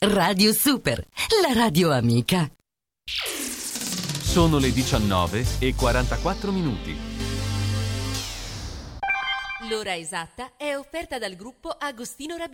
Radio Super, la radio amica. Sono le 19:44. L'ora esatta è offerta dal gruppo Agostino Rabin.